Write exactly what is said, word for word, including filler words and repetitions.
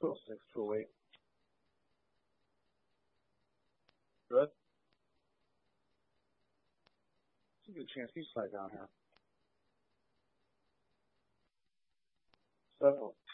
two oh six, two oh eight. Good. It's a good chance he's slide down here. So